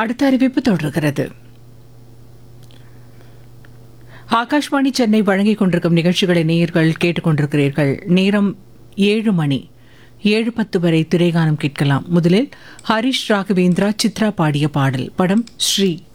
அடுத்த அறிவிப்பு தொடர்கிறது. ஆகாஷ்வாணி சென்னை வழங்கிக் கொண்டிருக்கும் நிகழ்ச்சிகளை நேயர்கள் கேட்டுக்கொண்டிருக்கிறீர்கள். நேரம் 7 மணி. 7:10 வரை திரைகானம் கேட்கலாம். முதலில் ஹரிஷ் ராகவேந்திரா சித்ரா பாடிய பாடல். படம் ஸ்ரீ.